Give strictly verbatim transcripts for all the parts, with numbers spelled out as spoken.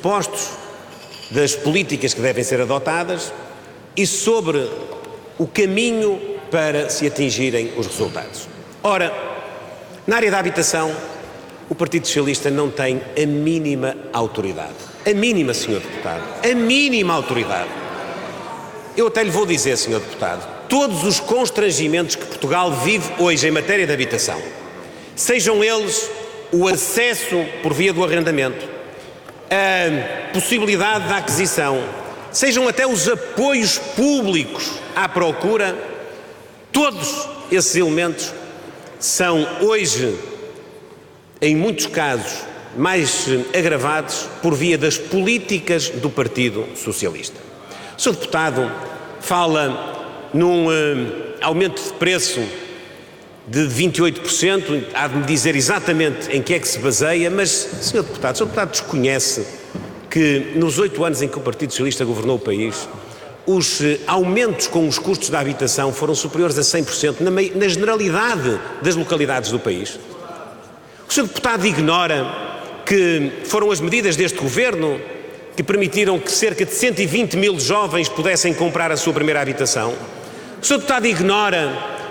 pressupostos das políticas que devem ser adotadas e sobre o caminho para se atingirem os resultados. Ora, na área da habitação, o Partido Socialista não tem a mínima autoridade. A mínima, senhor Deputado. A mínima autoridade. Eu até lhe vou dizer, senhor Deputado, todos os constrangimentos que Portugal vive hoje em matéria de habitação, sejam eles o acesso por via do arrendamento, a possibilidade da aquisição, sejam até os apoios públicos à procura, todos esses elementos são hoje, em muitos casos, mais agravados por via das políticas do Partido Socialista. O senhor Deputado fala num uh, aumento de preço de vinte e oito por cento, há de me dizer exatamente em que é que se baseia, mas, senhor Deputado, o senhor Deputado desconhece que nos oito anos em que o Partido Socialista governou o país, os uh, aumentos com os custos da habitação foram superiores a cem por cento na, na generalidade das localidades do país. O senhor Deputado ignora que foram as medidas deste Governo que permitiram que cerca de cento e vinte mil jovens pudessem comprar a sua primeira habitação? O senhor Deputado ignora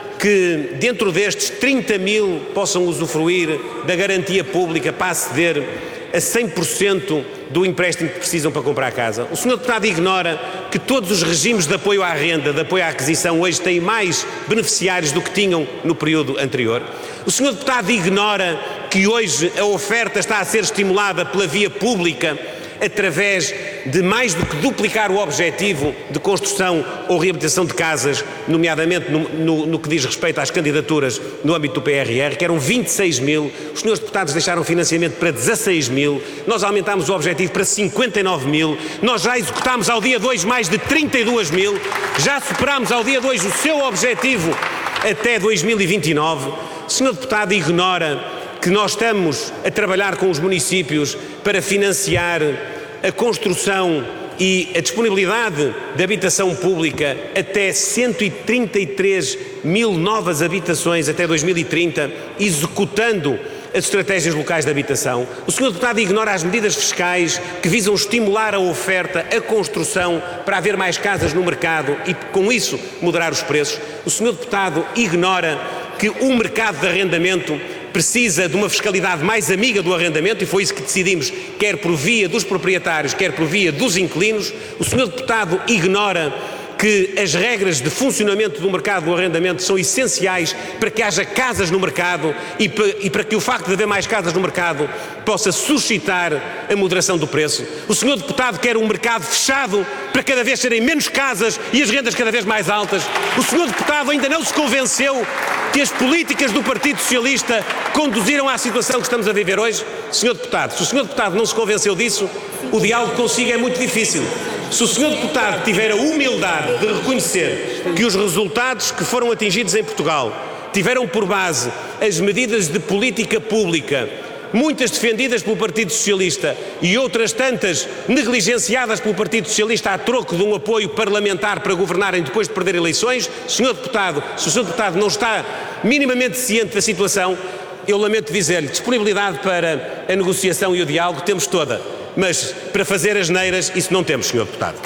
que dentro destes trinta mil possam usufruir da garantia pública para aceder a cem por cento do empréstimo que precisam para comprar a casa? O senhor Deputado ignora que todos os regimes de apoio à renda, de apoio à aquisição, hoje têm mais beneficiários do que tinham no período anterior? O senhor Deputado ignora que hoje a oferta está a ser estimulada pela via pública através de mais do que duplicar o objetivo de construção ou reabilitação de casas, nomeadamente no, no, no que diz respeito às candidaturas no âmbito do P R R, que eram vinte e seis mil, os senhores deputados deixaram financiamento para dezasseis mil, nós aumentámos o objetivo para cinquenta e nove mil, nós já executámos ao dia de hoje mais de trinta e duas mil, já superámos ao dia de hoje o seu objetivo até dois mil e vinte e nove. O senhor deputado ignora que nós estamos a trabalhar com os municípios para financiar a construção e a disponibilidade de habitação pública até cento e trinta e três mil novas habitações até dois mil e trinta, executando as estratégias locais de habitação. O senhor Deputado ignora as medidas fiscais que visam estimular a oferta, a construção, para haver mais casas no mercado e, com isso, moderar os preços. O senhor Deputado ignora que o mercado de arrendamento precisa de uma fiscalidade mais amiga do arrendamento e foi isso que decidimos, quer por via dos proprietários, quer por via dos inquilinos. O senhor Deputado ignora que as regras de funcionamento do mercado do arrendamento são essenciais para que haja casas no mercado e para que o facto de haver mais casas no mercado possa suscitar a moderação do preço. O senhor Deputado quer um mercado fechado para cada vez serem menos casas e as rendas cada vez mais altas. O senhor Deputado ainda não se convenceu que as políticas do Partido Socialista conduziram à situação que estamos a viver hoje? senhor Deputado, se o senhor Deputado não se convenceu disso, o diálogo consigo é muito difícil. Se o senhor Deputado tiver a humildade de reconhecer que os resultados que foram atingidos em Portugal tiveram por base as medidas de política pública, muitas defendidas pelo Partido Socialista e outras tantas negligenciadas pelo Partido Socialista a troco de um apoio parlamentar para governarem depois de perder eleições, senhor Deputado, se o senhor Deputado não está minimamente ciente da situação, eu lamento dizer-lhe, disponibilidade para a negociação e o diálogo temos toda, mas para fazer asneiras, isso não temos, senhor Deputado.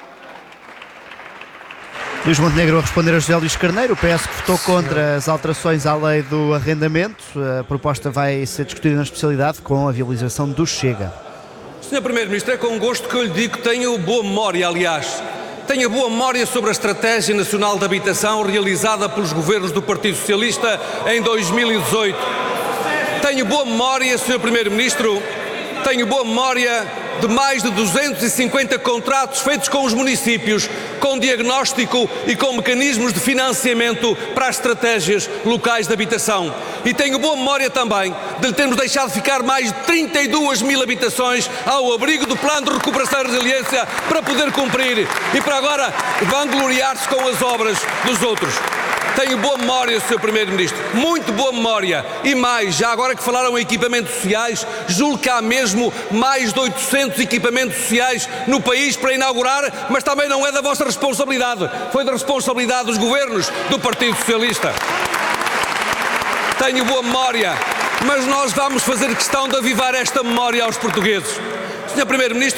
Luís Montenegro a responder a José Luís Carneiro. O P S que votou contra as alterações à lei do arrendamento. A proposta vai ser discutida na especialidade com a viabilização do Chega. senhor Primeiro-Ministro, é com gosto que eu lhe digo que tenho boa memória, aliás. Tenho boa memória sobre a Estratégia Nacional de Habitação realizada pelos governos do Partido Socialista em dois mil e dezoito. Tenho boa memória, senhor Primeiro-Ministro, tenho boa memória de mais de duzentos e cinquenta contratos feitos com os municípios, com diagnóstico e com mecanismos de financiamento para as estratégias locais de habitação. E tenho boa memória também de lhe termos deixado ficar mais de trinta e duas mil habitações ao abrigo do Plano de Recuperação e Resiliência para poder cumprir e para agora vangloriar-se com as obras dos outros. Tenho boa memória, senhor Primeiro-Ministro, muito boa memória. E mais, já agora que falaram em equipamentos sociais, julgo que há mesmo mais de oitocentos equipamentos sociais no país para inaugurar, mas também não é da vossa responsabilidade, foi da responsabilidade dos governos do Partido Socialista. Tenho boa memória, mas nós vamos fazer questão de avivar esta memória aos portugueses. senhor Primeiro-Ministro,